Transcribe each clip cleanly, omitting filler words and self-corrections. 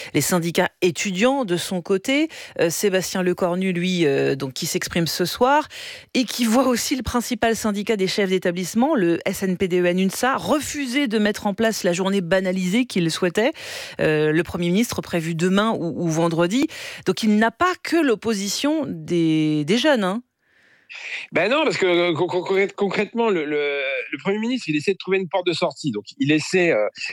les syndicats étudiants de son côté. Sébastien Lecornu, lui, donc, qui s'exprime ce soir et qui voit aussi le principal syndicat des chefs d'établissement, le SNPDEN-UNSA, refuser de mettre en place la journée banalisée qu'il souhaitait. Le Premier ministre prévu demain ou vendredi. Donc il n'a pas que l'opposition des jeunes, hein. Ben non, parce que concrètement, le Premier ministre, il essaie de trouver une porte de sortie. Donc, il essaie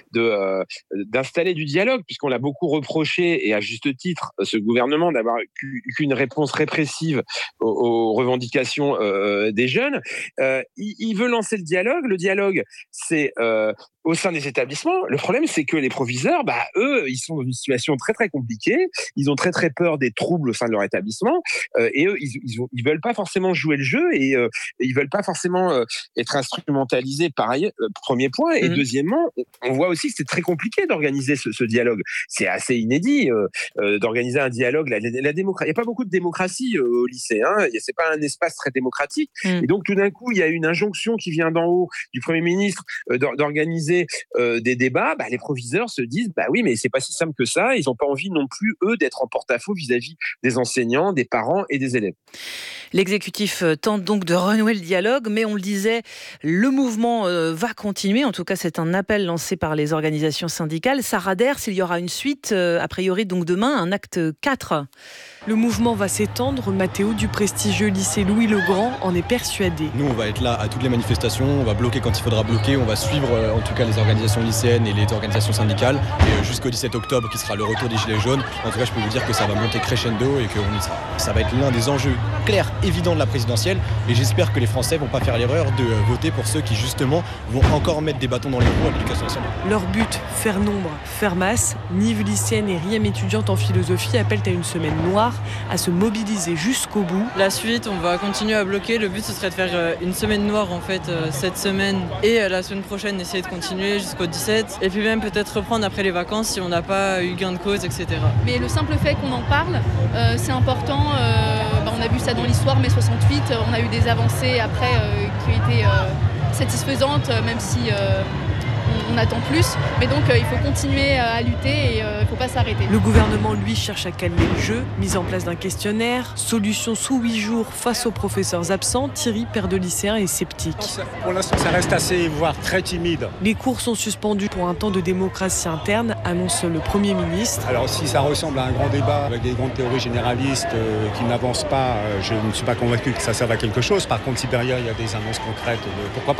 d'installer du dialogue, puisqu'on l'a beaucoup reproché, et à juste titre, ce gouvernement d'avoir qu'une réponse répressive aux revendications des jeunes. Il veut lancer le dialogue. Le dialogue, c'est au sein des établissements. Le problème, c'est que les proviseurs, eux, ils sont dans une situation très, très compliquée. Ils ont très, très peur des troubles au sein de leur établissement. Et eux, ils veulent pas forcément jouer le jeu et ils veulent pas forcément être instrumentalisés par ailleurs, premier point. Et deuxièmement, on voit aussi que c'est très compliqué d'organiser ce dialogue. C'est assez inédit d'organiser un dialogue. La démocratie, il n'y a pas beaucoup de démocratie au lycée. C'est pas un espace très démocratique. Et donc, tout d'un coup, il y a une injonction qui vient d'en haut du Premier ministre d'organiser des débats. Les proviseurs se disent oui, mais c'est pas si simple que ça. Ils n'ont pas envie non plus, eux, d'être en porte-à-faux vis-à-vis des enseignants, des parents et des élèves. L'exécutif tente donc de renouer le dialogue, mais on le disait, le mouvement va continuer. En tout cas, c'est un appel lancé par les organisations syndicales. Sarah Ders, il y aura une suite, a priori donc demain, un acte 4. Le mouvement va s'étendre. Mathéo du prestigieux lycée Louis-le-Grand en est persuadé. Nous, on va être là à toutes les manifestations, on va bloquer quand il faudra bloquer, on va suivre en tout cas les organisations lycéennes et les organisations syndicales. Et jusqu'au 17 octobre, qui sera le retour des Gilets jaunes, en tout cas, je peux vous dire que ça va monter crescendo et qu'on y sera. Ça va être l'un des enjeux clairs, évidents de la présidentielle. Et j'espère que les Français vont pas faire l'erreur de voter pour ceux qui, justement, vont encore mettre des bâtons dans les roues à l'éducation nationale. Leur but, faire nombre, faire masse. Nive lycéenne et Riem étudiante en philosophie appellent à une semaine noire, à se mobiliser jusqu'au bout. La suite, on va continuer à bloquer. Le but, ce serait de faire une semaine noire en fait cette semaine et la semaine prochaine, essayer de continuer jusqu'au 17. Et puis même peut-être reprendre après les vacances si on n'a pas eu gain de cause, etc. Mais le simple fait qu'on en parle, c'est important. On a vu ça dans l'histoire, mai 68. On a eu des avancées après qui ont été satisfaisantes, même si on attend plus. Mais donc il faut continuer à lutter et il ne faut pas s'arrêter. Le gouvernement, lui, cherche à calmer le jeu. Mise en place d'un questionnaire. Solution sous 8 jours face aux professeurs absents. Thierry, père de lycéen, est sceptique. Pour l'instant, ça reste assez, voire très timide. Les cours sont suspendus pour un temps de démocratie interne, annonce le Premier ministre. Alors si ça ressemble à un grand débat avec des grandes théories généralistes qui n'avancent pas, je ne suis pas convaincu que ça serve à quelque chose. Par contre, si derrière il y a des annonces concrètes, pourquoi pas ?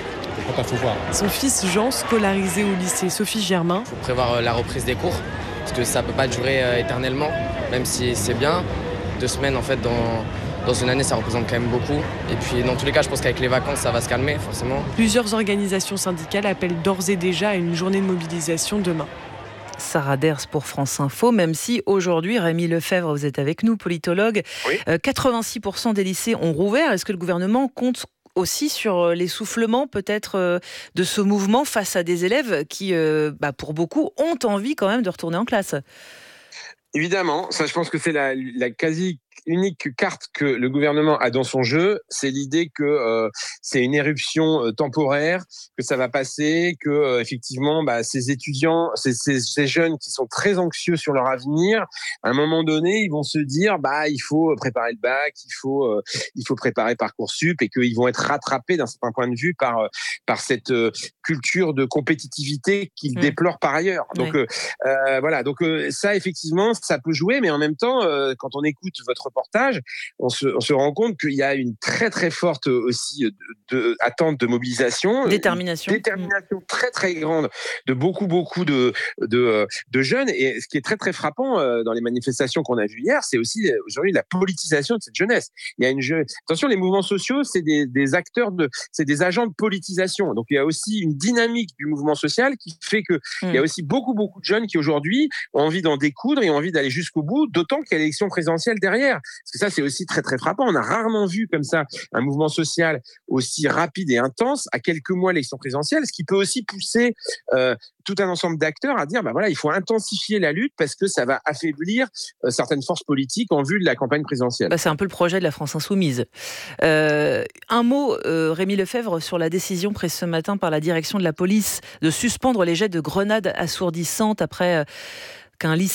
Faut voir. Son fils Jean, scolarisé au lycée Sophie Germain. Il faut prévoir la reprise des cours, parce que ça ne peut pas durer éternellement, même si c'est bien. 2 semaines, en fait, dans une année, ça représente quand même beaucoup. Et puis, dans tous les cas, je pense qu'avec les vacances, ça va se calmer, forcément. Plusieurs organisations syndicales appellent d'ores et déjà à une journée de mobilisation demain. Sarah Ders pour France Info, même si aujourd'hui, Rémi Lefebvre, vous êtes avec nous, politologue, oui. 86% des lycées ont rouvert. Est-ce que le gouvernement compte aussi sur l'essoufflement peut-être de ce mouvement face à des élèves qui, pour beaucoup, ont envie quand même de retourner en classe? Évidemment, ça je pense que c'est la quasi unique carte que le gouvernement a dans son jeu, c'est l'idée que c'est une éruption temporaire, que ça va passer, que effectivement ces étudiants, ces jeunes qui sont très anxieux sur leur avenir, à un moment donné, ils vont se dire il faut préparer le bac, il faut préparer Parcoursup et qu'ils vont être rattrapés d'un certain point de vue par cette culture de compétitivité qu'ils déplorent par ailleurs. Donc voilà, donc ça effectivement ça peut jouer, mais en même temps quand on écoute votre reportage, on se rend compte qu'il y a une très très forte aussi attente de mobilisation, détermination très très grande de beaucoup de jeunes. Et ce qui est très très frappant dans les manifestations qu'on a vues hier, c'est aussi aujourd'hui la politisation de cette jeunesse. Il y a attention, les mouvements sociaux, c'est des acteurs c'est des agents de politisation. Donc il y a aussi une dynamique du mouvement social qui fait que il y a aussi beaucoup de jeunes qui aujourd'hui ont envie d'en découdre et ont envie d'aller jusqu'au bout, d'autant qu'il y a l'élection présidentielle derrière. Parce que ça, c'est aussi très, très frappant. On a rarement vu comme ça un mouvement social aussi rapide et intense à quelques mois de l'élection présidentielle, ce qui peut aussi pousser tout un ensemble d'acteurs à dire il faut intensifier la lutte parce que ça va affaiblir certaines forces politiques en vue de la campagne présidentielle. C'est un peu le projet de la France Insoumise. Un mot, Rémi Lefebvre, sur la décision prise ce matin par la direction de la police de suspendre les jets de grenades assourdissantes après qu'un lycée